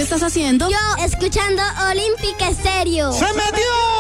¿Qué estás haciendo? Yo, escuchando Olímpica Estéreo. ¡Se metió!